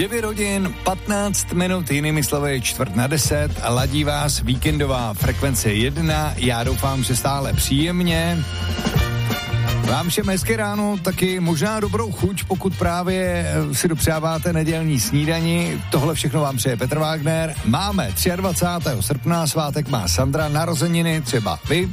9 hodin, 15 minut, jinými slovy 9:45, ladí vás víkendová frekvence 1, já doufám, že stále příjemně. Vám všem hezké ráno, taky možná dobrou chuť, pokud právě si dopřáváte nedělní snídani. Tohle všechno vám přeje Petr Wagner. Máme 23. srpna, svátek má Sandra, narozeniny třeba vy.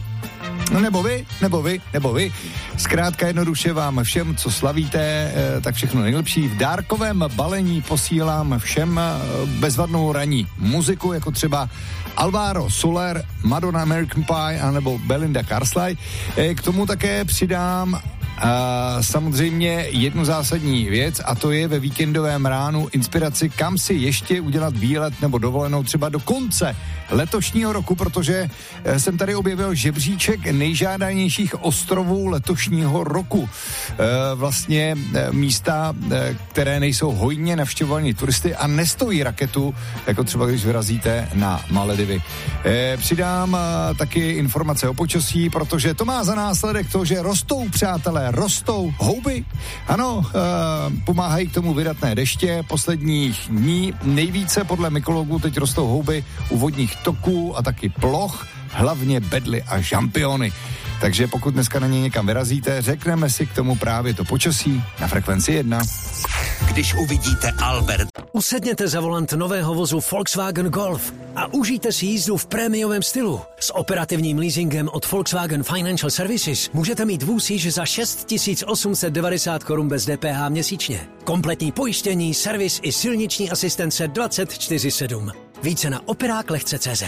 Nebo vy. Zkrátka jednoduše vám všem, co slavíte, tak všechno nejlepší. V dárkovém balení posílám všem bezvadnou ranní muziku, jako třeba Alvaro Soler, Madonna American Pie anebo Belinda Carlisle. K tomu také přidám samozřejmě jednu zásadní věc, a to je ve víkendovém ránu inspiraci, kam si ještě udělat výlet nebo dovolenou třeba do konce letošního roku, protože jsem tady objevil žebříček nejžádanějších ostrovů letošního roku. Vlastně místa, které nejsou hojně navštěvovaní turisty a nestojí raketu, jako třeba když vyrazíte na Maledivy. Přidám taky informace o počasí, protože to má za následek to, že rostou, přátelé, rostou houby. Ano, pomáhají k tomu vydatné deště posledních dní. Nejvíce podle mykologů teď rostou houby u vodních toků a taky ploch, hlavně bedly a žampiony. Takže pokud dneska na ně někam vyrazíte, řekneme si k tomu právě to počasí na frekvenci 1. Když uvidíte Albert. Usedněte za volant nového vozu Volkswagen Golf a užijte si jízdu v prémiovém stylu. S operativním leasingem od Volkswagen Financial Services můžete mít vůz již za 6 890 korun bez DPH měsíčně. Kompletní pojištění, servis i silniční asistence 24/7. Více na operáklehce.cz.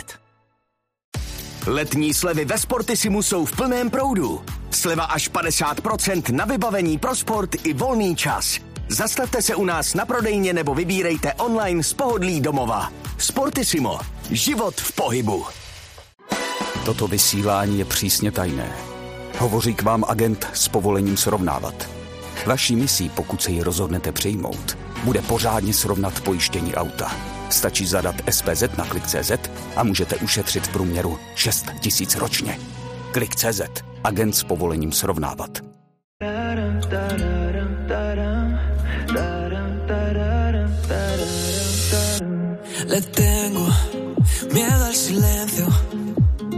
Letní slevy ve Sportisimu jsou v plném proudu. Sleva až 50% na vybavení pro sport i volný čas. Zastavte se u nás na prodejně nebo vybírejte online z pohodlí domova. Sportissimo. Život v pohybu. Toto vysílání je přísně tajné. Hovoří k vám agent s povolením srovnávat. Vaší misí, pokud se ji rozhodnete přijmout, bude pořádně srovnat pojištění auta. Stačí zadat SPZ na Klik.cz a můžete ušetřit v průměru 6 000 ročně. Klik.cz. Agent s povolením srovnávat. Let